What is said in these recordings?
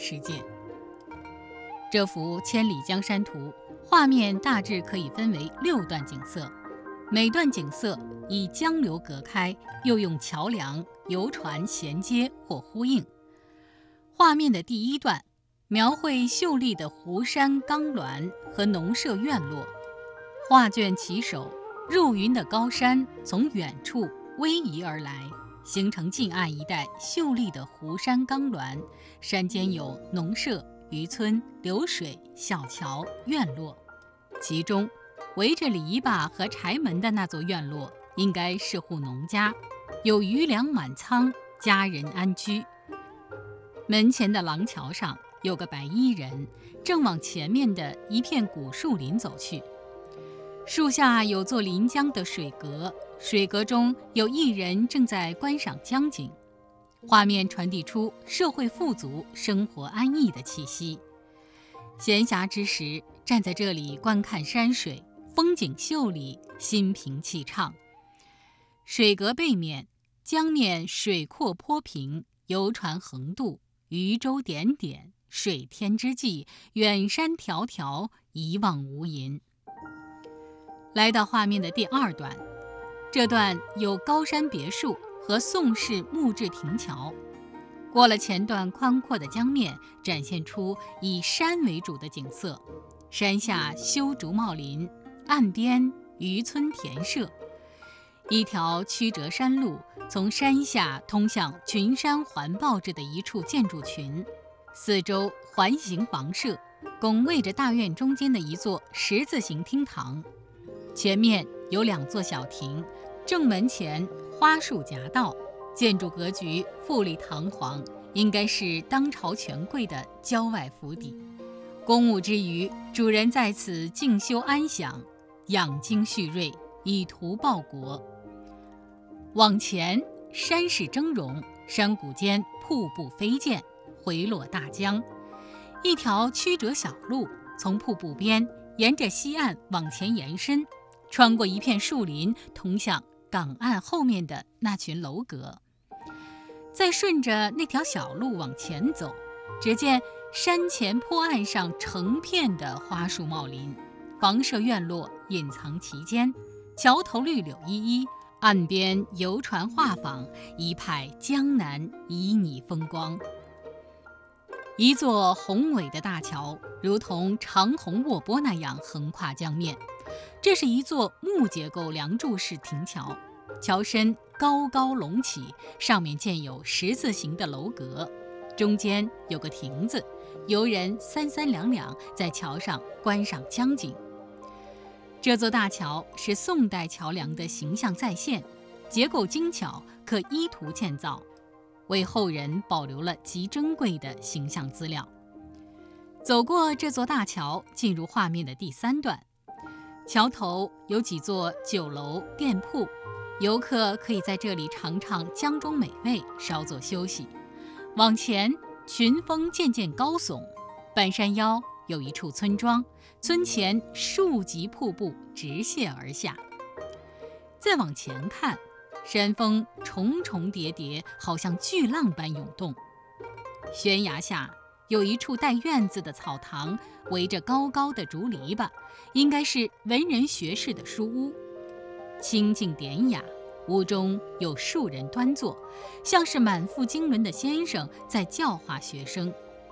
世界。这幅千里江山图画面大致可以分为6段景色，每段景色以江流隔开，又用桥梁、游船衔接或呼应。画面的第1段描绘秀丽的湖山冈峦和农舍院落，画卷起手，入云的高山从远处逶迤而来，形成近岸一带秀丽的湖山冈峦，山间有农舍、渔村、流水、小桥、院落。其中围着篱笆和柴门的那座院落应该是户农家，有余粮满仓，家人安居。门前的廊桥上有个白衣人，正往前面的一片古树林走去。树下有座临江的水阁，水阁中有一人正在观赏江景。画面传递出社会富足、生活安逸的气息。闲暇之时，站在这里观看山水，风景秀丽，心平气畅。水阁背面，江面水阔坡平，游船横渡，渔舟点点，水天之际，远山迢迢，一望无垠。来到画面的第2段，这段有高山别墅和宋式木质亭桥。过了前段宽阔的江面，展现出以山为主的景色，山下修竹茂林，岸边渔村田舍。一条曲折山路从山下通向群山环抱着的一处建筑群，四周环形房舍，拱卫着大院中间的一座十字形厅堂。前面有2座小亭，正门前花树夹道，建筑格局富丽堂皇，应该是当朝权贵的郊外府邸。公务之余，主人在此静修安享，养精蓄锐，以图报国。往前，山势峥嵘，山谷间瀑布飞溅，回落大江。一条曲折小路从瀑布边沿着西岸往前延伸，穿过一片树林，通向港岸后面的那群楼阁。再顺着那条小路往前走，只见山前坡岸上成片的花树茂林，房舍院落隐藏其间，桥头绿柳依依，岸边游船画舫，一派江南旖旎风光。一座宏伟的大桥如同长虹卧波那样横跨江面，这是一座木结构梁柱式亭桥，桥身高高隆起，上面建有十字形的楼阁，中间有个亭子，游人三三两两在桥上观赏江景。这座大桥是宋代桥梁的形象再现，结构精巧，可依图建造，为后人保留了极珍贵的形象资料。走过这座大桥，进入画面的第3段。桥头有几座酒楼店铺，游客可以在这里尝尝江中美味，稍作休息。往前，群峰渐渐高耸，半山腰有一处村庄，村前数级瀑布直泻而下。再往前看，山峰重重叠叠，好像巨浪般涌动。悬崖下有一处带院子的草堂，围着高高的竹篱笆，应该是文人学士的书屋。清静典雅，屋中有数人端坐，像是满腹经纶的先生在教化学生。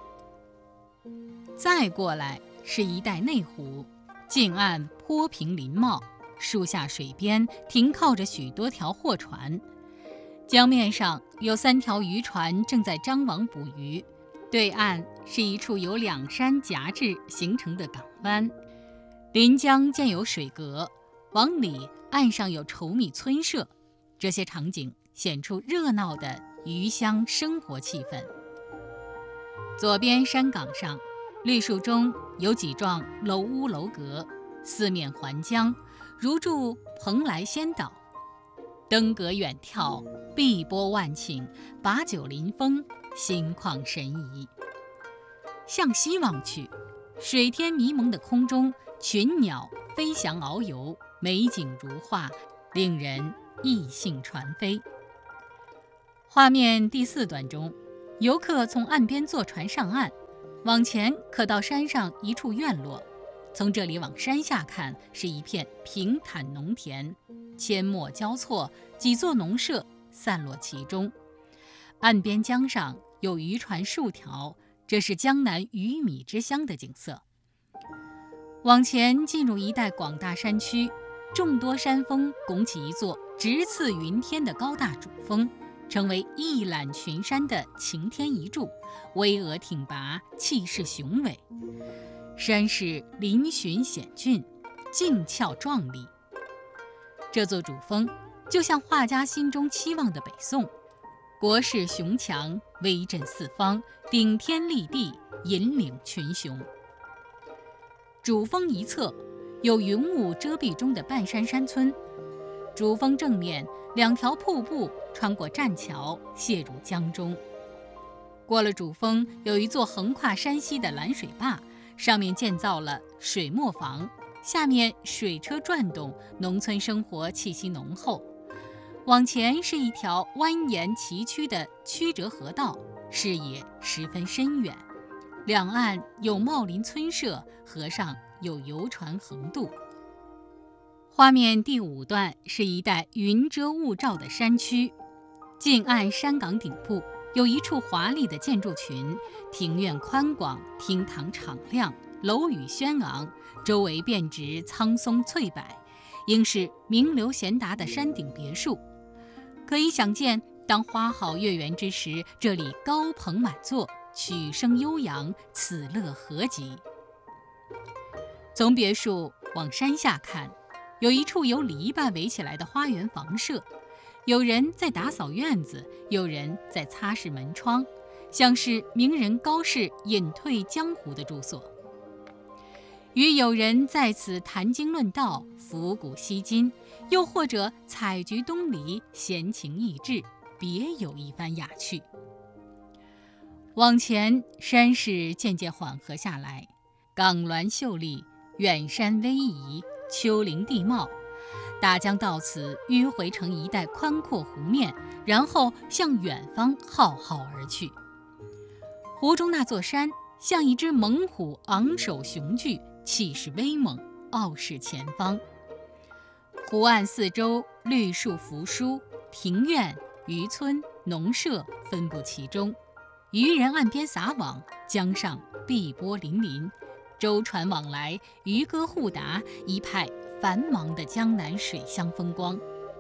再过来是一带内湖，近岸坡平林茂，树下水边停靠着许多条货船，江面上有3条渔船正在张网捕鱼，对岸是一处由2山夹峙形成的港湾。临江建有水阁，往里岸上有稠密村舍，这些场景显出热闹的渔乡生活气氛。左边山岗上，绿树中有几幢楼屋楼阁，四面环江，如筑蓬莱仙岛。登阁远眺，碧波万顷，把酒临风，心旷神怡。向西望去，水天迷蒙的空中，群鸟飞翔遨游，美景如画，令人意兴传飞。画面第4段中，游客从岸边坐船上岸， 往前可到山上一处院落，从这里往山下看，是一片平坦农田，阡陌交错，几座农舍散落其中。岸边江上有渔船数条，这是江南鱼米之乡的景色。往前进入一带广大山区，众多山峰拱起一座直刺云天的高大主峰，成为一览群山的擎天一柱，巍峨挺拔，气势雄伟。山势嶙峋险峻，静峭壮丽。这座主峰就像画家心中期望的北宋，国势雄强，威震四方，顶天立地，引领群雄。主峰一侧有云雾遮蔽中的半山山村，主峰正面两条瀑布穿过栈桥，泻入江中。过了主峰，有一座横跨山溪的拦水坝，上面建造了水磨房，下面水车转动，农村生活气息浓厚。往前是一条蜿蜒崎岖的曲折河道，视野十分深远，两岸有茂林村舍，河上有游船横渡。画面第5段是一带云遮雾罩的山区，近岸山岗顶部有一处华丽的建筑群，庭院宽广，厅堂敞亮，楼宇轩昂，周围遍植苍松翠柏，应是名流贤达的山顶别墅。可以想见，当花好月圆之时，这里高朋满座，曲声悠扬，此乐何极。从别墅往山下看，有一处由篱笆围起来的花园房舍，有人在打扫院子，有人在擦拭门窗，像是名人高士隐退江湖的住所。与有人在此谈经论道，抚古惜今，又或者采菊东篱，闲情逸致，别有一番雅趣。往前，山势渐渐缓和下来，岗峦秀丽，远山逶迤，丘陵地貌。大江到此迂回成一带宽阔湖面，然后向远方浩浩而去。湖中那座山像一只猛虎，昂首雄踞，气势威猛，傲视前方。湖岸四周绿树扶疏，庭院、渔村、农舍分布其中，渔人岸边撒网，江上碧波粼粼，舟船往来，渔歌互答，一派繁忙的江南水乡风光。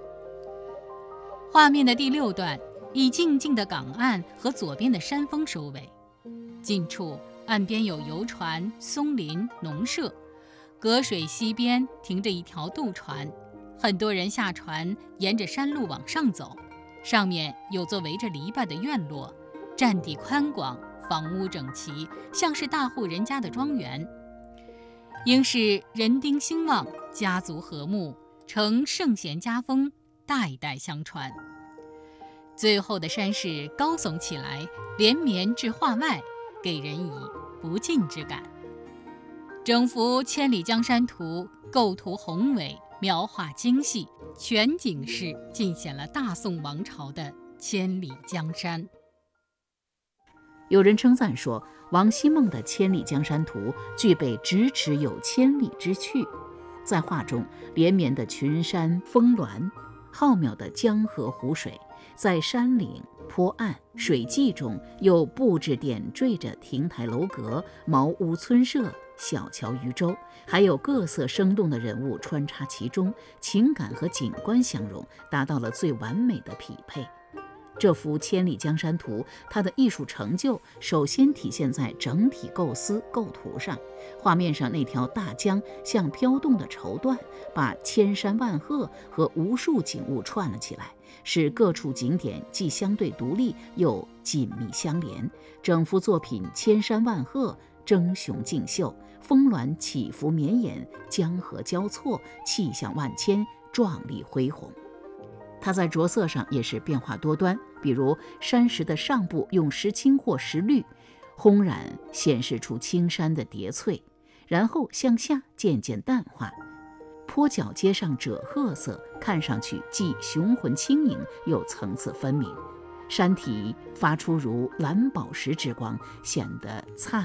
画面的第6段以静静的港岸和左边的山峰收尾，近处岸边有游船、松林、农舍，隔水溪边停着一条渡船，很多人下船，沿着山路往上走。上面有座围着篱笆的院落，占地宽广，房屋整齐，像是大户人家的庄园。应是人丁兴旺，家族和睦，承圣贤家风，代代相传。最后的山势高耸起来，连绵至画外，给人以不尽之感。整幅《千里江山图》构图宏伟，描画精细，全景式尽显了大宋王朝的千里江山。 有人称赞说，王希孟的《千里江山图》具备咫尺有千里之趣。在画中，连绵的群山峰峦，浩渺的江河湖水，在山岭、坡岸、水迹中又布置点缀着亭台楼阁、茅屋村舍、小桥渔舟，还有各色生动的人物穿插其中，情感和景观相融，达到了最完美的匹配。这幅《千里江山图》，它的艺术成就首先体现在整体构思构图上。画面上那条大江像飘动的绸缎，把千山万壑和无数景物串了起来，使各处景点既相对独立又紧密相连。整幅作品千山万壑，争雄竞秀，峰峦起伏绵延，江河交错，气象万千，壮丽恢宏。它在着色上也是变化多端，比如山石的上部用石青或石绿烘染，显示出青山的叠翠，然后向下渐渐淡化。坡脚接上赭褐色，看上去既雄浑轻盈，又层次分明。山体发出如蓝宝石之光，显得灿